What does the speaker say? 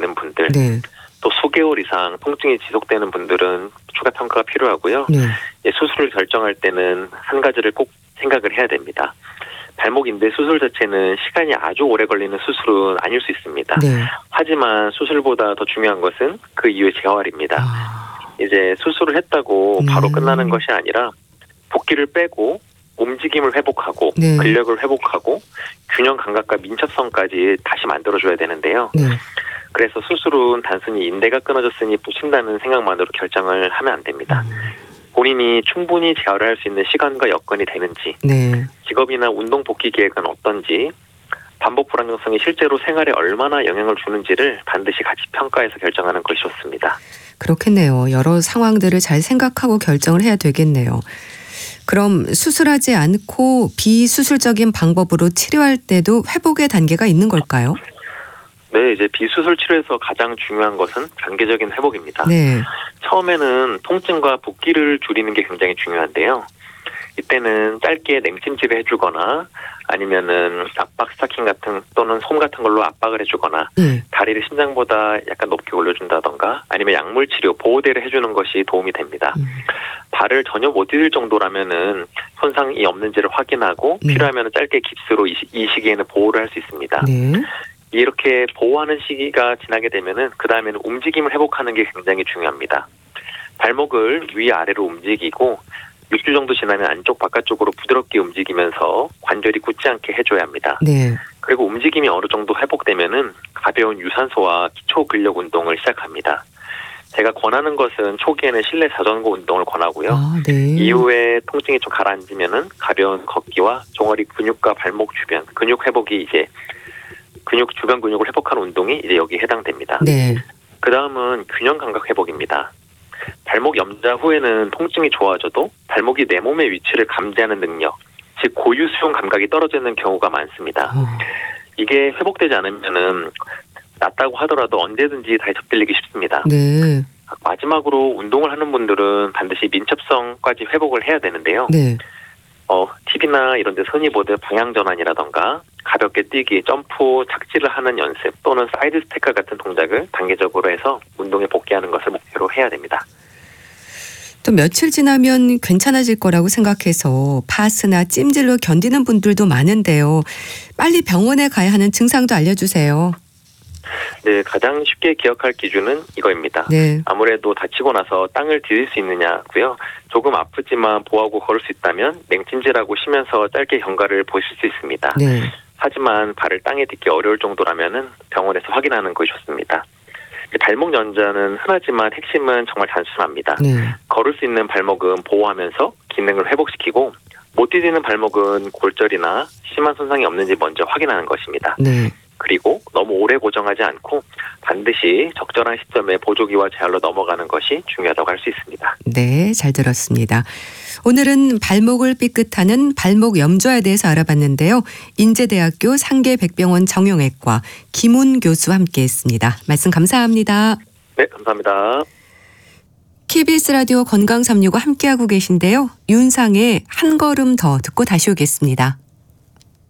있는 분들, 네. 또 수개월 이상 통증이 지속되는 분들은 추가 평가가 필요하고요. 네. 수술을 결정할 때는 한 가지를 꼭 생각을 해야 됩니다. 발목 인대 수술 자체는 시간이 아주 오래 걸리는 수술은 아닐 수 있습니다. 네. 하지만 수술보다 더 중요한 것은 그 이후의 재활입니다. 이제 수술을 했다고 바로 끝나는 것이 아니라 붓기를 빼고 움직임을 회복하고 네. 근력을 회복하고 균형 감각과 민첩성까지 다시 만들어줘야 되는데요. 네. 그래서 수술은 단순히 인대가 끊어졌으니 붙인다는 생각만으로 결정을 하면 안 됩니다. 본인이 충분히 재활을 할 수 있는 시간과 여건이 되는지, 네. 직업이나 운동 복귀 계획은 어떤지, 반복 불안정성이 실제로 생활에 얼마나 영향을 주는지를 반드시 같이 평가해서 결정하는 것이 좋습니다. 그렇겠네요. 여러 상황들을 잘 생각하고 결정을 해야 되겠네요. 그럼 수술하지 않고 비수술적인 방법으로 치료할 때도 회복의 단계가 있는 걸까요? 네, 이제 비수술 치료에서 가장 중요한 것은 단계적인 회복입니다. 네. 처음에는 통증과 붓기를 줄이는 게 굉장히 중요한데요. 이때는 짧게 냉찜질을 해주거나 아니면은 압박 스타킹 같은 또는 솜 같은 걸로 압박을 해주거나 네. 다리를 심장보다 약간 높게 올려준다던가 아니면 약물 치료, 보호대를 해주는 것이 도움이 됩니다. 발을 전혀 못 디딜 정도라면은 손상이 없는지를 확인하고 필요하면 짧게 깁스로 이 시기에는 보호를 할 수 있습니다. 네. 이렇게 보호하는 시기가 지나게 되면은 그 다음에는 움직임을 회복하는 게 굉장히 중요합니다. 발목을 위아래로 움직이고 6주 정도 지나면 안쪽 바깥쪽으로 부드럽게 움직이면서 관절이 굳지 않게 해줘야 합니다. 네. 그리고 움직임이 어느 정도 회복되면은 가벼운 유산소와 기초 근력 운동을 시작합니다. 제가 권하는 것은 초기에는 실내 자전거 운동을 권하고요. 네. 이후에 통증이 좀 가라앉으면은 가벼운 걷기와 종아리 근육과 발목 주변 근육 회복이 이제 주변 근육을 회복하는 운동이 이제 여기에 해당됩니다. 네. 그 다음은 균형 감각 회복입니다. 발목 염자 후에는 통증이 좋아져도 발목이 내 몸의 위치를 감지하는 능력, 즉 고유 수용 감각이 떨어지는 경우가 많습니다. 이게 회복되지 않으면은 낫다고 하더라도 언제든지 다시 접들리기 쉽습니다. 네. 마지막으로 운동을 하는 분들은 반드시 민첩성까지 회복을 해야 되는데요. 네. TV나 이런 데서 흔히 보듯 방향 전환이라던가 가볍게 뛰기, 점프, 착지를 하는 연습 또는 사이드 스테카 같은 동작을 단계적으로 해서 운동에 복귀하는 것을 목표로 해야 됩니다. 또 며칠 지나면 괜찮아질 거라고 생각해서 파스나 찜질로 견디는 분들도 많은데요. 빨리 병원에 가야 하는 증상도 알려주세요. 네, 가장 쉽게 기억할 기준은 이거입니다. 네. 아무래도 다치고 나서 땅을 디딜 수 있느냐고요. 조금 아프지만 보호하고 걸을 수 있다면 냉찜질하고 쉬면서 짧게 경과를 보실 수 있습니다. 네. 하지만 발을 땅에 딛기 어려울 정도라면은 병원에서 확인하는 것이 좋습니다. 발목 연자는 흔하지만 핵심은 정말 단순합니다. 네. 걸을 수 있는 발목은 보호하면서 기능을 회복시키고 못 디디는 발목은 골절이나 심한 손상이 없는지 먼저 확인하는 것입니다. 네. 그리고 너무 오래 고정하지 않고 반드시 적절한 시점에 보조기와 재활로 넘어가는 것이 중요하다고 할 수 있습니다. 네, 잘 들었습니다. 오늘은 발목을 삐끗하는 발목 염좌에 대해서 알아봤는데요. 인제대학교 상계백병원 정형외과 김훈 교수와 함께했습니다. 말씀 감사합니다. 네, 감사합니다. KBS 라디오 건강365 함께하고 계신데요. 윤상의 한 걸음 더 듣고 다시 오겠습니다.